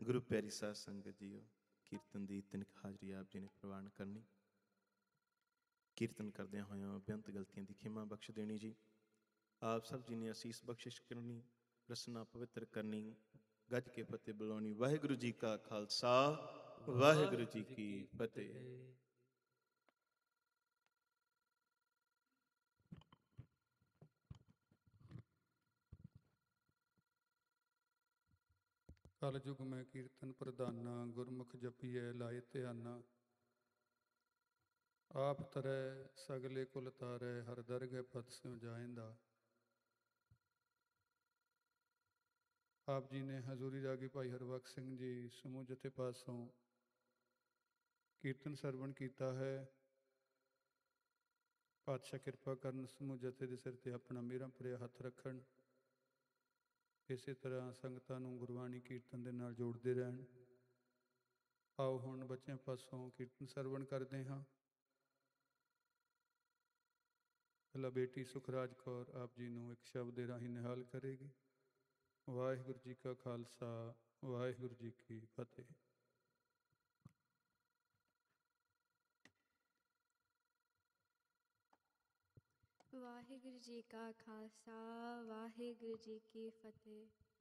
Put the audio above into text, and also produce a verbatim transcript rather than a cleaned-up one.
ਗੁਰੂ ਪਿਆਰੀ ਸਾਧ ਸੰਗਤ ਜੀਓ, ਕੀਰਤਨ ਦੀ ਤਿੰਨ ਹਾਜ਼ਰੀ ਆਪ ਜੀ ਨੇ ਪ੍ਰਵਾਨ ਕਰਨੀ। ਕੀਰਤਨ ਕਰਦਿਆਂ ਹੋਇਆਂ ਬੇਅੰਤ ਗਲਤੀਆਂ ਦੀ ਖਿਮਾ ਬਖਸ਼ ਦੇਣੀ ਜੀ। ਆਪ ਸਭ ਜੀ ਨੇ ਅਸੀਸ ਬਖਸ਼ਿਸ਼ ਕਰਨੀ, ਰਸਨਾ ਪਵਿੱਤਰ ਕਰਨੀ, ਗੱਜ ਕੇ ਫਤਿਹ ਬੁਲਾਉਣੀ। ਵਾਹਿਗੁਰੂ ਜੀ ਕਾ ਖਾਲਸਾ, ਵਾਹਿਗੁਰੂ ਜੀ ਕੀ ਫਤਿਹ। ਕਲ ਯੁਗ ਮੈਂ ਕੀਰਤਨ ਪ੍ਰਧਾਨਾ, ਗੁਰਮੁਖ ਜਪੀਐ ਲਾਏ ਧਿਆਨਾ। ਆਪ ਤਰੈ ਸਗਲੇ ਕੁਲ ਤਾਰੈ, ਹਰ ਦਰਗਹਿ ਪਦ ਸਿਉ ਜਾਇੰਦਾ। ਆਪ ਜੀ ਨੇ ਹਜ਼ੂਰੀ ਰਾਗੀ ਭਾਈ ਹਰਬਖਸ਼ ਸਿੰਘ ਜੀ ਸਮੂਹ ਜਥੇ ਪਾਸੋਂ ਕੀਰਤਨ ਸਰਵਣ ਕੀਤਾ ਹੈ। ਪਾਤਸ਼ਾਹ ਕਿਰਪਾ ਕਰਨ, ਸਮੂਹ ਜਥੇ ਦੇ ਸਿਰ ਤੇ ਆਪਣਾ ਮੇਰਾ ਭਰਿਆ ਹੱਥ ਰੱਖਣ। ਇਸੇ ਤਰ੍ਹਾਂ ਸੰਗਤਾਂ ਨੂੰ ਗੁਰਬਾਣੀ ਕੀਰਤਨ ਦੇ ਨਾਲ ਜੋੜਦੇ ਰਹਿਣ। ਆਓ ਹੁਣ ਬੱਚਿਆਂ ਪਾਸੋਂ ਕੀਰਤਨ ਸਰਵਣ ਕਰਦੇ ਹਾਂ। ਪਹਿਲਾਂ ਬੇਟੀ ਸੁਖਰਾਜ ਕੌਰ ਆਪ ਜੀ ਨੂੰ ਇੱਕ ਸ਼ਬਦ ਦੇ ਰਾਹੀਂ ਨਿਹਾਲ ਕਰੇਗੀ। ਵਾਹਿਗੁਰੂ ਜੀ ਕਾ ਖਾਲਸਾ, ਵਾਹਿਗੁਰੂ ਜੀ ਕੀ ਫਤਿਹ। ਵਾਹਿਗੁਰੂ ਜੀ ਕਾ ਖਾਲਸਾ, ਵਾਹਿਗੁਰੂ ਜੀ ਕੀ ਫਤਿਹ।